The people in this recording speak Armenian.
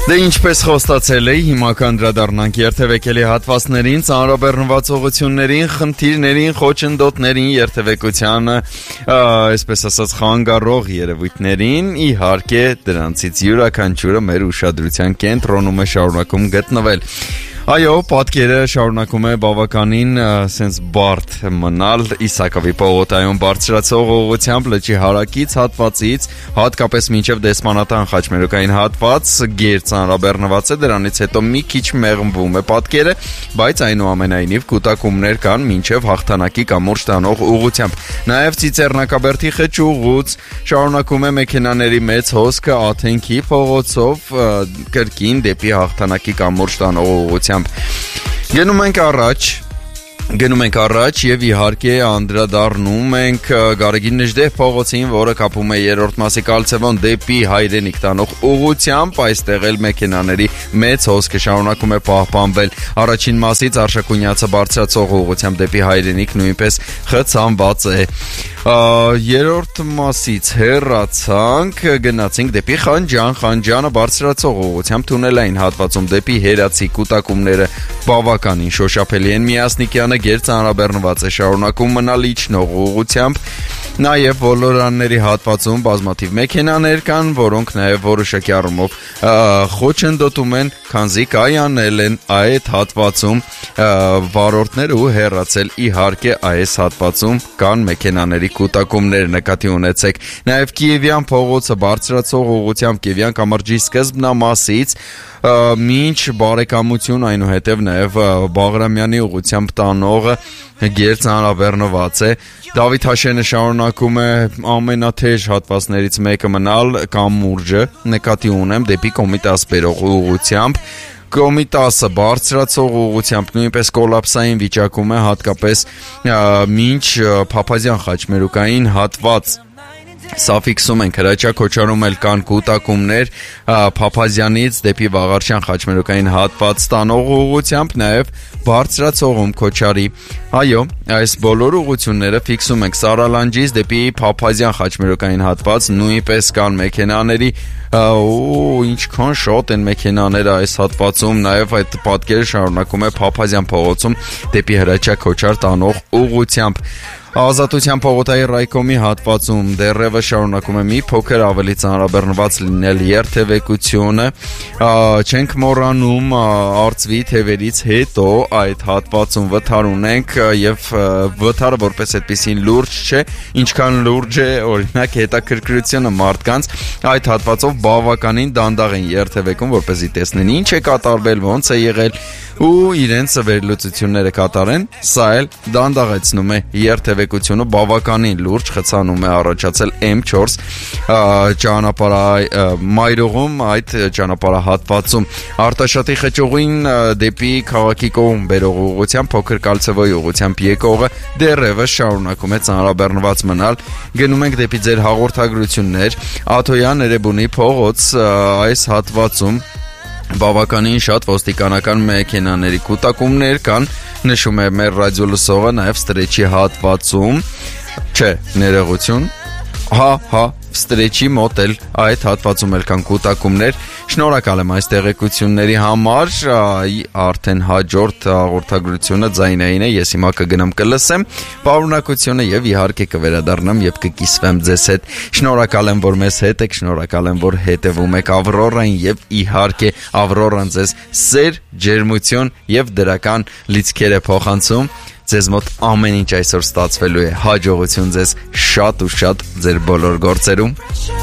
Դե ինչպես խոստացել էի, հիմա կանդրադառնանք երթևեկելի հատվածներին, ծանրաբեռնված ուղղություններին, խնդիրներին, խոչընդոտներին, երթևեկությանը, այսպես ասած, խանգարող երևույթներին, իհարկե դրանցից յուրաքանչյուրը մեր ուշադրության կենտրոնում է շարունակում գտնվել։ Այո, պատկերը շարունակում է բավականին սենց բարդ մնալ Իսակովի պողոտայում բարձրացող ուղղությամբ լճի հարակից հատվածից, հատկապես մինչև դեսպանատան խաչմերուկային հատված, գեր ծանրաբեռնված է, դրանից հետո մի քիչ մեղմվում է պատկերը, բայց այնուամենայնիվ կուտակումներ կան մինչև հաղթանակի կամուրջ տանող ուղղությամբ։ Նաև Ծիծեռնակաբերդի խճուղուց շարունակում է մեքենաների մեծ հոսքը Աթենքի փողոցով կրկին դեպի հաղթանակի կամուրջ տանող ուղղությամբ։ Գնում ենք առաջ եւ իհարկե անդրադառնում ենք Գարեգին Նժդեհ փողոցին, որը կապում է երրորդ մասի Կալցևոն դեպի Հայրենիք տանող ուղղությամբ, այստեղ էլ մեքենաների մեծ հոսքը շարունակում է պահպանվել։ Առաջին մասից Արշակունյացը բարձրացող ուղղությամբ դեպի Հայրենիք նույնպես խցանված է։ Երրորդ մասից հեռացանք, գնացինք դեպի Խանջանը բարձրացող ուղղությամբ թունելային հատվածում դեպի Հերացի կուտակումները բավականին շոշափելի են։ Միասնիկյանը գեր ծանրաբեռնված է, շարունակում մնալ իջնող ուղղությամբ, նաև ոլորանների հատվածում բազմաթիվ մեքենաներ կան, որոնք նաև որոշակի առումով խոչընդոտում են, քանզի կայանել են այդ հատվածում վարորդներ ու հեռացել իհարկե այս հատվածում կան մեքենաների կուտակումներ, նկատի ունեցեք։ Նաև Կիևյան փողոցը բարձրացող ուղղությամբ Կիևյան կամրջի սկզբնամասից մինչ բարեկամություն, այնուհետև նաև Բաղրամյանի ուղղությամբ տանողը գեր ծանրաբեռնված է։ Դավիթ Հաշենը շարունակում է ամենաթեժ հատվածներից մեկը մնալ կամուրջը, նկատի ունեմ դեպի Կոմիտաս բերող ուղղությամբ։ Կոմիտասը բարձրացող ուղղությամբ նույնպես կոլապսային վիճակում է, հատկապես մինչ Փափազյան խաչմերուկային հատված։ Սա ֆիքսում ենք, Հրաչյա Քոչարում էլ կան կուտակումներ Փափազյանից դեպի Վաղարշյան խաչմերուկային հատված տանող ուղղությամբ, նաև բարձրացողում Քոչարի։ Այո, այս բոլոր ուղղությունները ֆիքսում ենք Սարալանջից դեպի Փափազյան խաչմերուկային հատված, նույնպես կան մեքենաների ինչքան շատ են մեքենաները այս հատվածում, նաև այդ պատկերը շարունակում է Փափազյան փողոցում դեպի Հրաչյա Քոչար տանող ուղղությամբ։ Ազատության փողոցի ռայկոմի հատվածում դեռևս շարունակում է մի փոքր ավելի ծանրաբեռնված լինել երթևեկությունը, չենք մոռանում արծվի թևերից հետո այդ հատվածում վթար ունենք եւ վթարը որպես այդպեսին լուրջ չէ, ինչքան լուրջ է օրինակ հետաքրքրությունը մարդկանց այդ հատվածով բավականին դանդաղ են երթևեկում, որպեսզի տեսնեն ինչ է կատարվել, ոնց է եղել ու իրենց վերլուծությունները կատարեն, սա էլ դանդաղեցնում է երթևեկությունը, բավականին լուրջ խցանում է առաջացել M4 մայրուղում այդ ճանապարհահատվածում։ Արտաշատի խճուղին դեպի քաղաքի կողմ բերող ուղղությամբ փոքր Կալցևոյի ուղղությամբ եկողը դեռևս շարունակում է ծանրաբեռնված մնալ։ Գնում ենք դեպի ձեր հաղորդագրություններ, Աթոյան Էրեբունի փողոց այս հատվածում բավականին շատ ոստիկանական մեքենաների կուտակումներ կան, նշում է մեր ռադիո լսողը, նաև Ստրեչի հատվածում, չէ, ներողություն, Ստրեչի մոտ էլ այդ հատվածում էլ կան կուտակումներ։ Շնորհակալ եմ այս տեղեկությունների համար, արդեն հաջորդ հաղորդագրությունը ձայնային է, ես հիմա կգնամ կլսեմ պարունակությունը եւ իհարկե կվերադառնամ եւ կկիսվեմ ձեզ հետ։ Շնորհակալ եմ, որ մեզ հետ եք, շնորհակալ եմ, որ հետևում եք Ավրորային եւ իհարկե Ավրորան ձեզ սեր, ջերմություն եւ դրական լիցքեր է փոխանցում։ Ձեզ մոտ ամեն ինչ այսօր ստացվելու է, հաջողություն ձեզ շատ ու շատ ձեր բոլոր գործերում։